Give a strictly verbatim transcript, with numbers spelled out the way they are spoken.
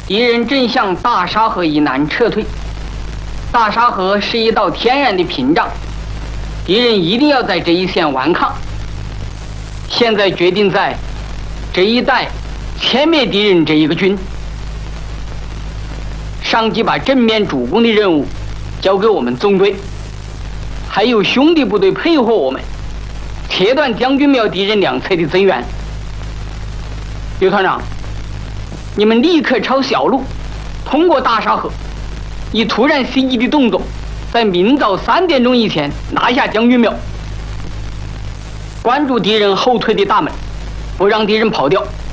敌人正向大沙河以南撤退。大沙河是一道天然的屏障，敌人一定要在这一线顽抗。现在决定在这一带歼灭敌人这一个军。上级把正面主攻的任务交给我们纵队，还有兄弟部队配合我们，切断将军庙敌人两侧的增援。刘团长，你们立刻抄小路，通过大沙河，以突然袭击的动作，在明早三点钟以前拿下将军庙，关住敌人后退的大门，不让敌人跑掉。